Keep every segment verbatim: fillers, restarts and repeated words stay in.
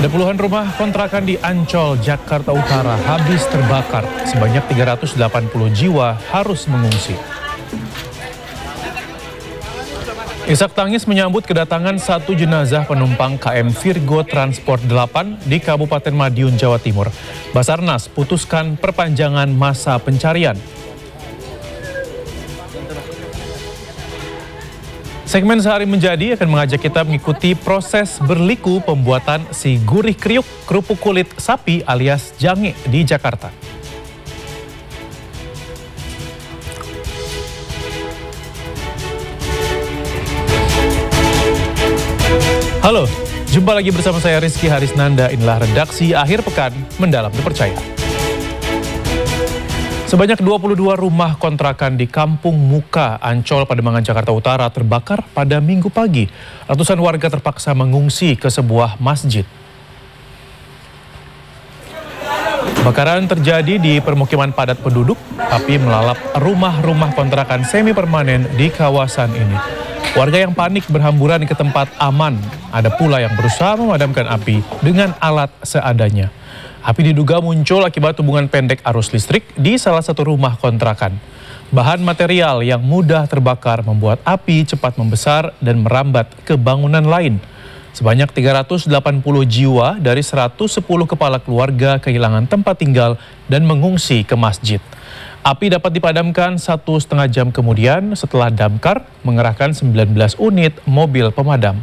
Ada puluhan rumah kontrakan di Ancol, Jakarta Utara habis terbakar. Sebanyak tiga ratus delapan puluh jiwa harus mengungsi. Isak tangis menyambut kedatangan satu jenazah penumpang K M Virgo Transport delapan di Kabupaten Madiun, Jawa Timur. Basarnas putuskan perpanjangan masa pencarian. Segmen Sehari Menjadi akan mengajak kita mengikuti proses berliku pembuatan si gurih kriuk kerupuk kulit sapi alias jange di Jakarta. Halo, jumpa lagi bersama saya Rizky Harisnanda. Inilah redaksi akhir pekan Mendalam Terpercaya. Sebanyak dua puluh dua rumah kontrakan di Kampung Muka, Ancol, Pademangan, Jakarta Utara terbakar pada Minggu pagi. Ratusan warga terpaksa mengungsi ke sebuah masjid. Kebakaran terjadi di permukiman padat penduduk, api melalap rumah-rumah kontrakan semi permanen di kawasan ini. Warga yang panik berhamburan ke tempat aman. Ada pula yang berusaha memadamkan api dengan alat seadanya. Api diduga muncul akibat hubungan pendek arus listrik di salah satu rumah kontrakan. Bahan material yang mudah terbakar membuat api cepat membesar dan merambat ke bangunan lain. Sebanyak tiga ratus delapan puluh jiwa dari seratus sepuluh kepala keluarga kehilangan tempat tinggal dan mengungsi ke masjid. Api dapat dipadamkan satu setengah jam kemudian setelah damkar mengerahkan sembilan belas unit mobil pemadam.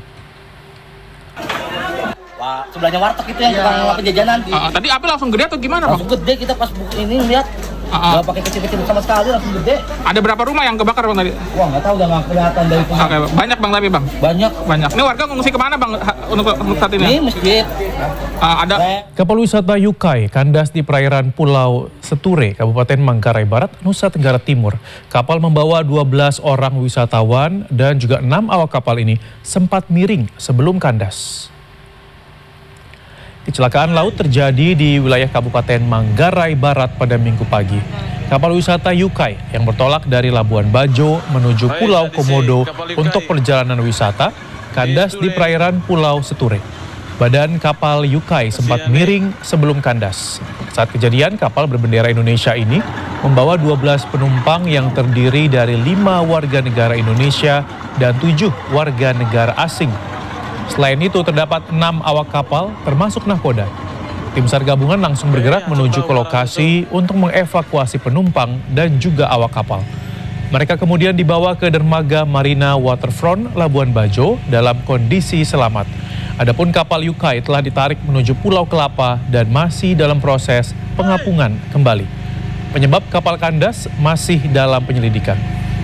Wah, sebelahnya warteg itu yang tukang ya. Penjajanan. Uh, tadi api langsung gede atau gimana, Bang? Langsung gede, kita pas buka ini lihat. Uh, uh. Gak pakai kecil-kecil sama sekali, langsung gede. Ada berapa rumah yang kebakar, Bang, tadi? Wah, nggak tahu, udah nggak kelihatan dari Oke, okay, banyak, Bang, tapi, Bang? Banyak. Banyak. Ini warga ngungsi kemana, Bang, untuk, untuk saat ini? Ini masjid. Uh, ada. Kapal wisata Yukai kandas di perairan Pulau Seture, Kabupaten Manggarai Barat, Nusa Tenggara Timur. Kapal membawa dua belas orang wisatawan dan juga enam awak kapal ini sempat miring sebelum kandas. Kecelakaan laut terjadi di wilayah Kabupaten Manggarai Barat pada Minggu pagi. Kapal wisata Yukai yang bertolak dari Labuan Bajo menuju Pulau Komodo untuk perjalanan wisata kandas di perairan Pulau Seture. Badan kapal Yukai sempat miring sebelum kandas. Saat kejadian, kapal berbendera Indonesia ini membawa dua belas penumpang yang terdiri dari lima warga negara Indonesia dan tujuh warga negara asing. Selain itu terdapat enam awak kapal termasuk nahkoda. Tim SAR gabungan langsung bergerak menuju ke lokasi untuk mengevakuasi penumpang dan juga awak kapal. Mereka kemudian dibawa ke dermaga Marina Waterfront Labuan Bajo dalam kondisi selamat. Adapun kapal Yukai telah ditarik menuju Pulau Kelapa dan masih dalam proses pengapungan kembali. Penyebab kapal kandas masih dalam penyelidikan.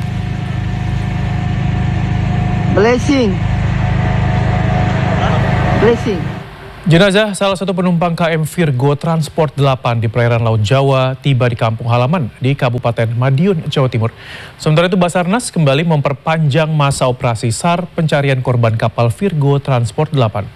Blessing. Blessing. Jenazah salah satu penumpang K M Virgo Transport delapan di perairan Laut Jawa tiba di kampung halaman di Kabupaten Madiun, Jawa Timur. Sementara itu Basarnas kembali memperpanjang masa operasi SAR pencarian korban kapal Virgo Transport delapan.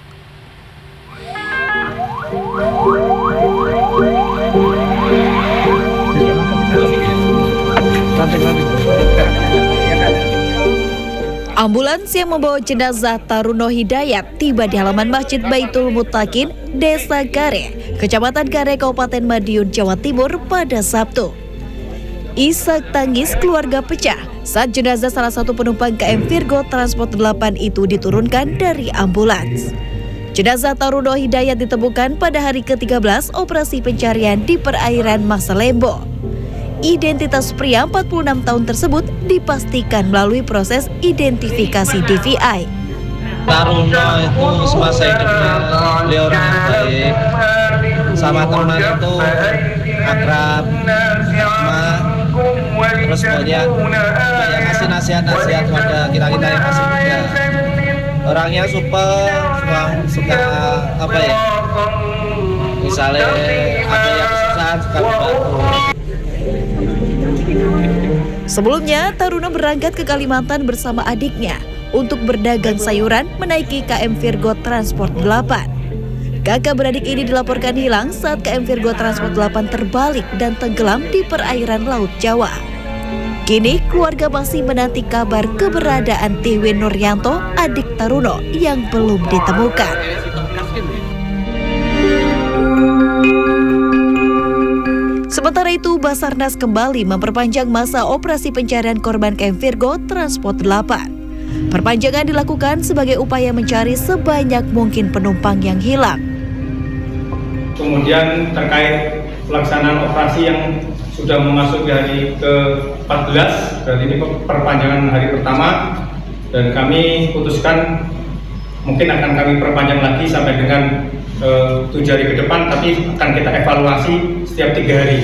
Ambulans yang membawa jenazah Taruno Hidayat tiba di halaman Masjid Baitul Mutakin, Desa Kare, Kecamatan Kare, Kabupaten Madiun, Jawa Timur pada Sabtu. Isak tangis keluarga pecah saat jenazah salah satu penumpang K M Virgo Transport delapan itu diturunkan dari ambulans. Jenazah Taruno Hidayat ditemukan pada hari ke tiga belas operasi pencarian di perairan Masalembo. Identitas pria empat puluh enam tahun tersebut dipastikan melalui proses identifikasi D V I. Taruno itu semasa hidupnya beliau orang yang baik, sama teman itu akrab, sama terus banyak banyak ngasih nasihat-nasihat pada kita-kita yang masih muda. Orangnya super, suka, suka apa ya? Misalnya ada yang kesusahan suka membantu. Sebelumnya, Taruno berangkat ke Kalimantan bersama adiknya untuk berdagang sayuran menaiki K M Virgo Transport delapan. Kakak beradik ini dilaporkan hilang saat K M Virgo Transport delapan terbalik dan tenggelam di perairan Laut Jawa. Kini, keluarga masih menanti kabar keberadaan Tiwin Nuryanto, adik Taruno, yang belum ditemukan. Sementara itu, Basarnas kembali memperpanjang masa operasi pencarian korban K M Virgo Transport delapan. Perpanjangan dilakukan sebagai upaya mencari sebanyak mungkin penumpang yang hilang. Kemudian terkait pelaksanaan operasi yang sudah memasuki hari ke empat belas, berarti ini perpanjangan hari pertama, dan kami putuskan mungkin akan kami perpanjang lagi sampai dengan uh, tujuh hari ke depan, tapi akan kita evaluasi setiap tiga hari.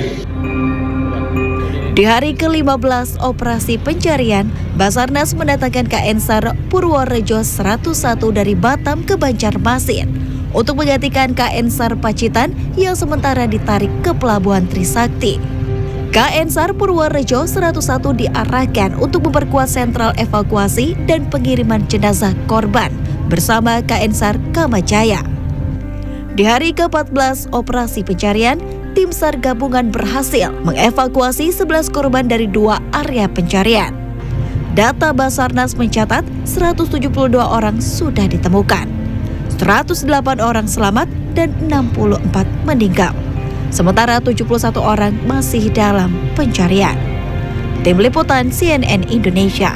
Di hari ke lima belas operasi pencarian, Basarnas mendatangkan K N SAR Purworejo seratus satu dari Batam ke Banjarmasin untuk menggantikan K N SAR Pacitan yang sementara ditarik ke Pelabuhan Trisakti. K N SAR Purworejo seratus satu diarahkan untuk memperkuat sentral evakuasi dan pengiriman jenazah korban bersama K N SAR Kamajaya. Di hari ke empat belas operasi pencarian, tim SAR gabungan berhasil mengevakuasi sebelas korban dari dua area pencarian. Data Basarnas mencatat seratus tujuh puluh dua orang sudah ditemukan, seratus delapan orang selamat dan enam puluh empat meninggal. Sementara tujuh puluh satu orang masih dalam pencarian. Tim Liputan C N N Indonesia.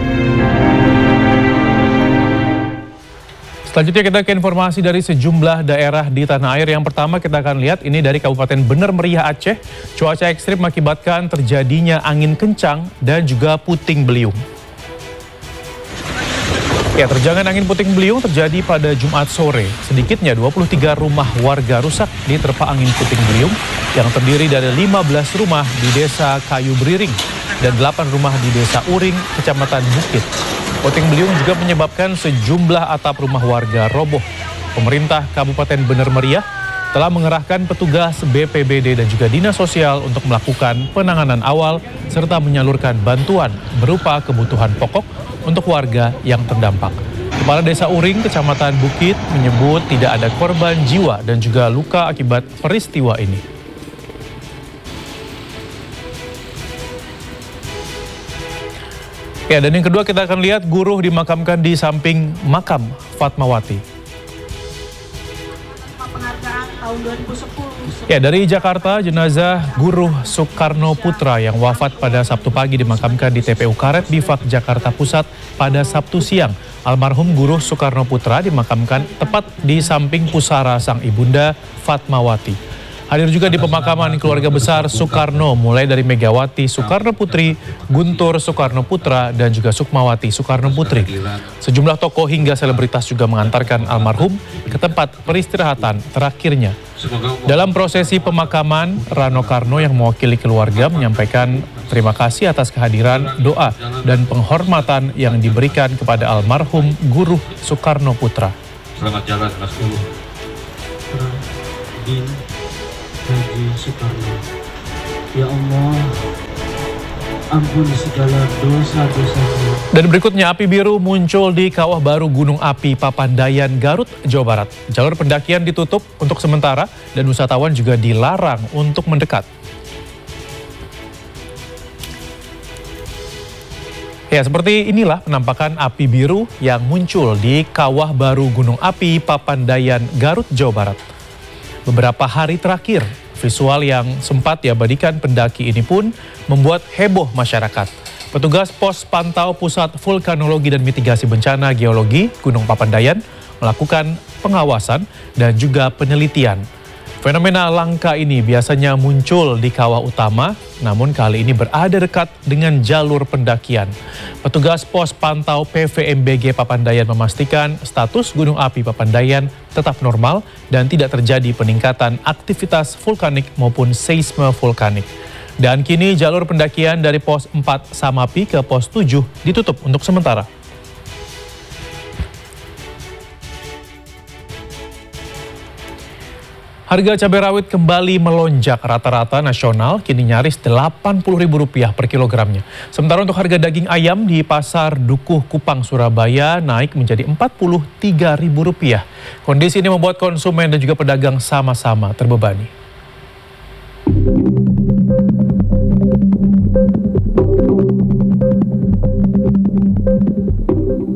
Selanjutnya kita ke informasi dari sejumlah daerah di tanah air. Yang pertama kita akan lihat ini dari Kabupaten Bener Meriah Aceh. Cuaca ekstrim mengakibatkan terjadinya angin kencang dan juga puting beliung. Ya, terjangan angin puting beliung terjadi pada Jumat sore. Sedikitnya dua puluh tiga rumah warga rusak diterpa angin puting beliung yang terdiri dari lima belas rumah di Desa Kayu Beriring dan delapan rumah di Desa Uring, Kecamatan Bukit. Puting beliung juga menyebabkan sejumlah atap rumah warga roboh. Pemerintah Kabupaten Bener Meriah telah mengerahkan petugas B P B D dan juga Dinas Sosial untuk melakukan penanganan awal serta menyalurkan bantuan berupa kebutuhan pokok untuk warga yang terdampak. Kepala Desa Uring, Kecamatan Bukit menyebut tidak ada korban jiwa dan juga luka akibat peristiwa ini. Ya, dan yang kedua kita akan lihat Guruh dimakamkan di samping makam Fatmawati. Ya, dari Jakarta, jenazah Guruh Soekarno Putra yang wafat pada Sabtu pagi dimakamkan di T P U Karet Bifak, Jakarta Pusat pada Sabtu siang. Almarhum Guruh Soekarno Putra dimakamkan tepat di samping pusara sang ibunda Fatmawati. Hadir juga di pemakaman keluarga besar Soekarno, mulai dari Megawati Soekarno Putri, Guntur Soekarno Putra, dan juga Sukmawati Soekarno Putri. Sejumlah tokoh hingga selebritas juga mengantarkan almarhum ke tempat peristirahatan terakhirnya. Dalam prosesi pemakaman, Rano Karno yang mewakili keluarga menyampaikan terima kasih atas kehadiran, doa, dan penghormatan yang diberikan kepada almarhum Guruh Soekarno Putra. Selamat jalan, Mas Guru. Haji Soekarno. Ya Allah, ampuni segala dosa-dosaku. Dan berikutnya, api biru muncul di Kawah Baru Gunung Api Papandayan, Garut, Jawa Barat. Jalur pendakian ditutup untuk sementara dan wisatawan juga dilarang untuk mendekat. Ya, seperti inilah penampakan api biru yang muncul di Kawah Baru Gunung Api Papandayan, Garut, Jawa Barat. Beberapa hari terakhir, visual yang sempat diabadikan pendaki ini pun membuat heboh masyarakat. Petugas Pos Pantau Pusat Vulkanologi dan Mitigasi Bencana Geologi Gunung Papandayan melakukan pengawasan dan juga penelitian. Fenomena langka ini biasanya muncul di kawah utama, namun kali ini berada dekat dengan jalur pendakian. Petugas Pos Pantau P V M B G Papandayan memastikan status Gunung Api Papandayan tetap normal dan tidak terjadi peningkatan aktivitas vulkanik maupun seisme vulkanik. Dan kini jalur pendakian dari Pos empat Samapi ke Pos tujuh ditutup untuk sementara. Harga cabai rawit kembali melonjak, rata-rata nasional kini nyaris delapan puluh ribu rupiah per kilogramnya. Sementara untuk harga daging ayam di Pasar Dukuh Kupang, Surabaya naik menjadi empat puluh tiga ribu rupiah. Kondisi ini membuat konsumen dan juga pedagang sama-sama terbebani.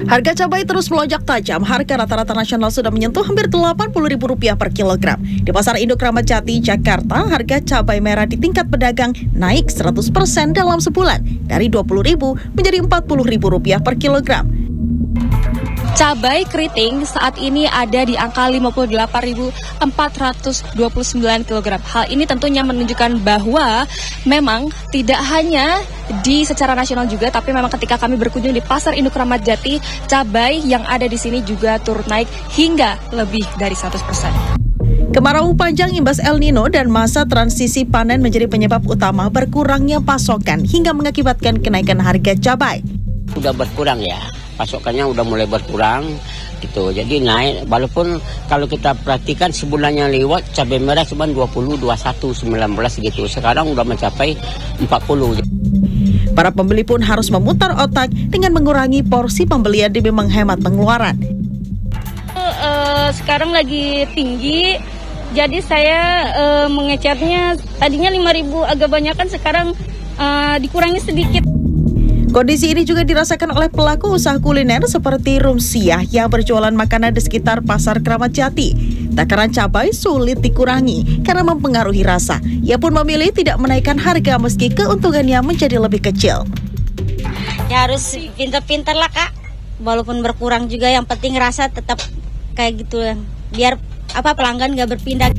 Harga cabai terus melonjak tajam. Harga rata-rata nasional sudah menyentuh hampir delapan puluh ribu rupiah per kilogram. Di Pasar Induk Kramat Jati, Jakarta, harga cabai merah di tingkat pedagang naik seratus persen dalam sebulan, dari dua puluh ribu menjadi empat puluh ribu rupiah per kilogram. Cabai keriting saat ini ada di angka lima puluh delapan ribu empat ratus dua puluh sembilan kilogram. Hal ini tentunya menunjukkan bahwa memang tidak hanya di secara nasional juga, tapi memang ketika kami berkunjung di Pasar Induk Kramat Jati, cabai yang ada di sini juga turut naik hingga lebih dari seratus persen. Kemarau panjang imbas El Nino dan masa transisi panen menjadi penyebab utama berkurangnya pasokan hingga mengakibatkan kenaikan harga cabai. Udah berkurang ya, pasokannya udah mulai berkurang gitu. Jadi naik, walaupun kalau kita perhatikan sebulan yang lewat cabai merah cuma dua puluh, dua puluh satu, sembilan belas gitu. Sekarang udah mencapai empat puluh. Para pembeli pun harus memutar otak dengan mengurangi porsi pembelian demi menghemat pengeluaran. Uh, sekarang lagi tinggi, jadi saya uh, mengecernya tadinya lima ribu agak banyakan, sekarang uh, dikurangi sedikit. Kondisi ini juga dirasakan oleh pelaku usaha kuliner seperti Rumsiah yang berjualan makanan di sekitar Pasar Kramat Jati. Takaran cabai sulit dikurangi karena mempengaruhi rasa. Ia pun memilih tidak menaikkan harga meski keuntungannya menjadi lebih kecil. Ya harus pintar-pintar lah Kak, walaupun berkurang juga yang penting rasa tetap kayak gitu, biar apa pelanggan nggak berpindah.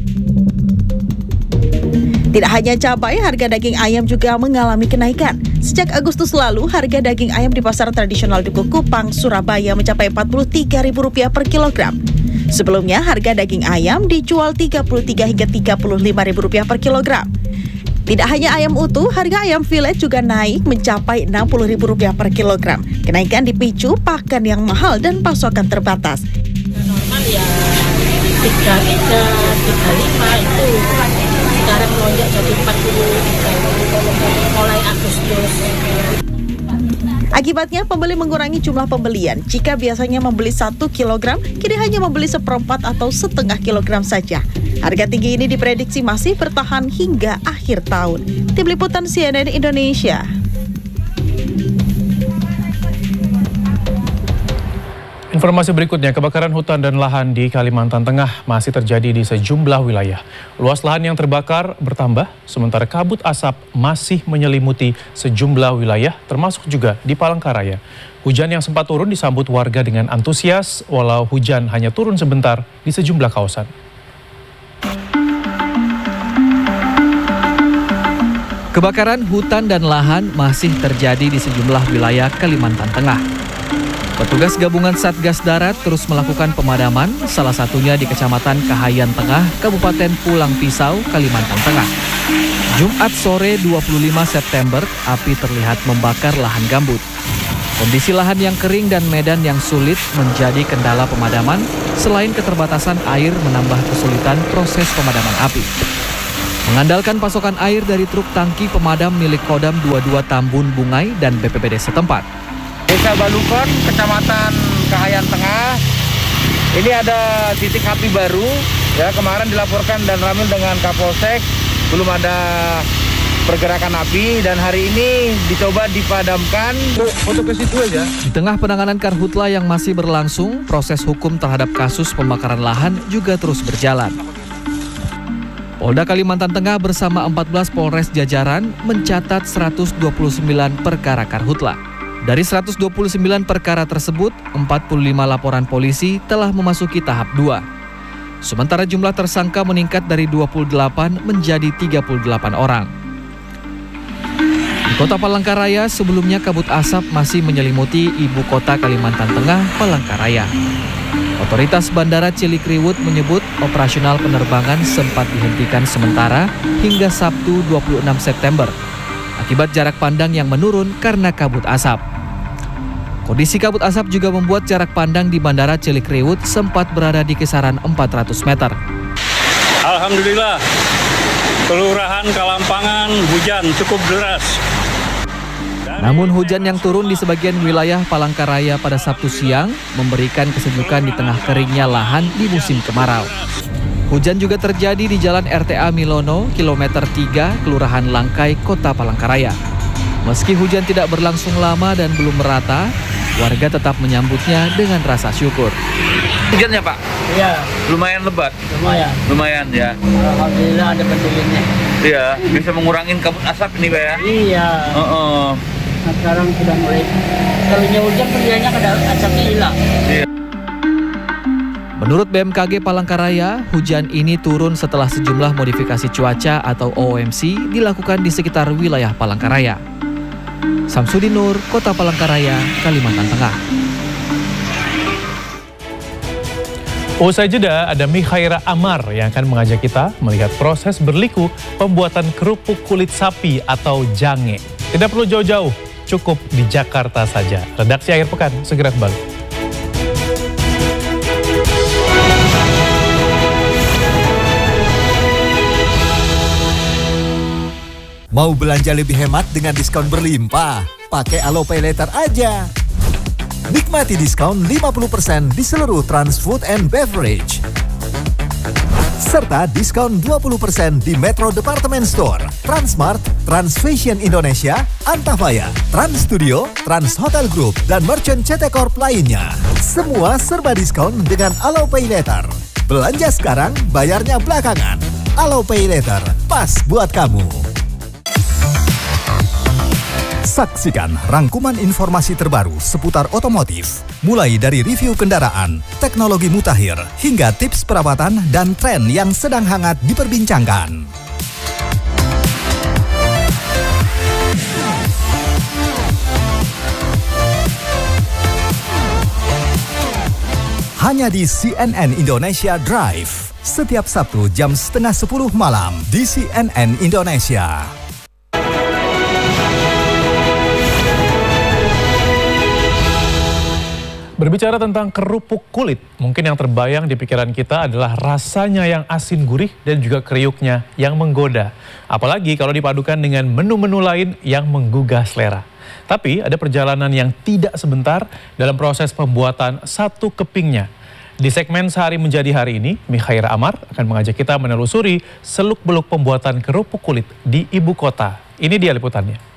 Tidak hanya cabai, harga daging ayam juga mengalami kenaikan. Sejak Agustus lalu, harga daging ayam di pasar tradisional Duku Kupang, Surabaya mencapai empat puluh tiga ribu rupiah per kilogram. Sebelumnya, harga daging ayam dijual tiga puluh tiga hingga tiga puluh lima ribu rupiah per kilogram. Tidak hanya ayam utuh, harga ayam filet juga naik mencapai enam puluh ribu rupiah per kilogram. Kenaikan dipicu pakan yang mahal dan pasokan terbatas. Normal ya tiga tiga, tiga lima itu. Sekarang melonjak jadi empat puluh mulai Agustus. Akibatnya pembeli mengurangi jumlah pembelian. Jika biasanya membeli satu kilogram, kini hanya membeli seperempat atau setengah kilogram saja. Harga tinggi ini diprediksi masih bertahan hingga akhir tahun. Tim Liputan C N N Indonesia. Informasi berikutnya, kebakaran hutan dan lahan di Kalimantan Tengah masih terjadi di sejumlah wilayah. Luas lahan yang terbakar bertambah, sementara kabut asap masih menyelimuti sejumlah wilayah, termasuk juga di Palangkaraya. Hujan yang sempat turun disambut warga dengan antusias, walau hujan hanya turun sebentar di sejumlah kawasan. Kebakaran hutan dan lahan masih terjadi di sejumlah wilayah Kalimantan Tengah. Petugas gabungan Satgas Darat terus melakukan pemadaman, salah satunya di Kecamatan Kahayan Tengah, Kabupaten Pulang Pisau, Kalimantan Tengah. Jumat sore dua puluh lima September, api terlihat membakar lahan gambut. Kondisi lahan yang kering dan medan yang sulit menjadi kendala pemadaman, selain keterbatasan air menambah kesulitan proses pemadaman api. Mengandalkan pasokan air dari truk tangki pemadam milik Kodam dua puluh dua Tambun Bungai dan B P B D setempat. Desa Balukon, Kecamatan Kahayan Tengah, ini ada titik api baru. Ya, kemarin dilaporkan dan ramil dengan Kapolsek, belum ada pergerakan api dan hari ini dicoba dipadamkan. Untuk ke situ aja. Di tengah penanganan karhutla yang masih berlangsung, proses hukum terhadap kasus pembakaran lahan juga terus berjalan. Polda Kalimantan Tengah bersama empat belas Polres jajaran mencatat seratus dua puluh sembilan perkara karhutla. Dari seratus dua puluh sembilan perkara tersebut, empat puluh lima laporan polisi telah memasuki tahap dua. Sementara jumlah tersangka meningkat dari dua puluh delapan menjadi tiga puluh delapan orang. Di Kota Palangkaraya, sebelumnya kabut asap masih menyelimuti ibu kota Kalimantan Tengah, Palangkaraya. Otoritas Bandara Cilikriwut menyebut operasional penerbangan sempat dihentikan sementara hingga Sabtu dua puluh enam September. Akibat jarak pandang yang menurun karena kabut asap. Kondisi kabut asap juga membuat jarak pandang di Bandara Cilikriwut sempat berada di kisaran empat ratus meter. Alhamdulillah, Kelurahan Kalampangan hujan cukup deras. Namun hujan yang turun di sebagian wilayah Palangkaraya pada Sabtu siang memberikan kesejukan di tengah keringnya lahan di musim kemarau. Hujan juga terjadi di Jalan R T A Milono, kilometer tiga, Kelurahan Langkai, Kota Palangkaraya. Meski hujan tidak berlangsung lama dan belum merata, warga tetap menyambutnya dengan rasa syukur. Hujan ya Pak? Iya. Lumayan lebat? Lumayan. Lumayan ya? Alhamdulillah ada bentukannya. Iya, bisa mengurangin kabut asap ini Pak ya? Iya. Uh -uh. Nah, sekarang sudah mulai, kalau hujan kerjanya kada asapnya hilang. Iya. Menurut B M K G Palangkaraya, hujan ini turun setelah sejumlah modifikasi cuaca atau O M C dilakukan di sekitar wilayah Palangkaraya. Samsudin Nur, Kota Palangkaraya, Kalimantan Tengah. Usai jeda, ada Mikhaira Amar yang akan mengajak kita melihat proses berliku pembuatan kerupuk kulit sapi atau jange. Tidak perlu jauh-jauh, cukup di Jakarta saja. Redaksi Akhir Pekan segera kembali. Mau belanja lebih hemat dengan diskon berlimpah? Pakai Alo Pay Later aja. Nikmati diskon lima puluh persen di seluruh Trans Food and Beverage. Serta diskon dua puluh persen di Metro Department Store, Transmart, Trans Fashion Indonesia, Antafaya, Trans Studio, Trans Hotel Group, dan merchant C T Corp lainnya. Semua serba diskon dengan Alo Pay Later. Belanja sekarang, bayarnya belakangan. Alo Pay Later, pas buat kamu. Saksikan rangkuman informasi terbaru seputar otomotif, mulai dari review kendaraan, teknologi mutakhir, hingga tips perawatan dan tren yang sedang hangat diperbincangkan. Hanya di C N N Indonesia Drive, setiap Sabtu jam setengah sepuluh malam di C N N Indonesia. Berbicara tentang kerupuk kulit, mungkin yang terbayang di pikiran kita adalah rasanya yang asin gurih dan juga kriuknya yang menggoda. Apalagi kalau dipadukan dengan menu-menu lain yang menggugah selera. Tapi ada perjalanan yang tidak sebentar dalam proses pembuatan satu kepingnya. Di segmen Sehari Menjadi Hari ini, Mikhaira Amar akan mengajak kita menelusuri seluk-beluk pembuatan kerupuk kulit di ibu kota. Ini dia liputannya.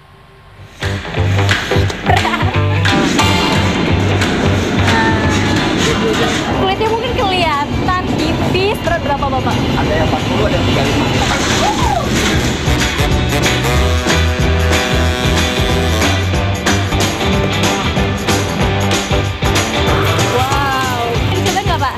Kulitnya mungkin kelihatan tipis. Berat berapa Bapak? Ada yang empat puluh, ada yang tiga puluh lima. Wow, ini coba nggak Pak?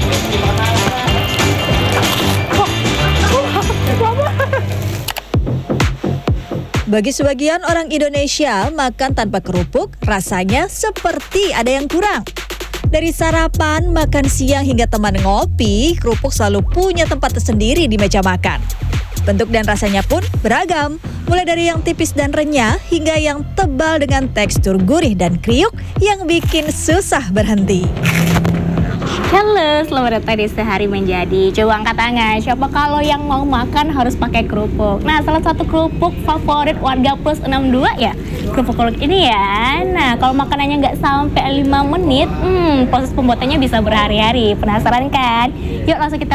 Bagi sebagian orang Indonesia, makan tanpa kerupuk rasanya seperti ada yang kurang. Dari sarapan, makan siang hingga teman ngopi, kerupuk selalu punya tempat tersendiri di meja makan. Bentuk dan rasanya pun beragam, mulai dari yang tipis dan renyah hingga yang tebal dengan tekstur gurih dan kriuk yang bikin susah berhenti. Halo, selamat datang di Sehari Menjadi. Coba angkat tangan, siapa kalau yang mau makan harus pakai kerupuk. Nah, salah satu kerupuk favorit warga plus enam dua ya, kerupuk kulit ini ya. Nah, kalau makanannya nggak sampai lima menit, hmm, proses pembuatannya bisa berhari-hari. Penasaran kan? Yuk langsung kita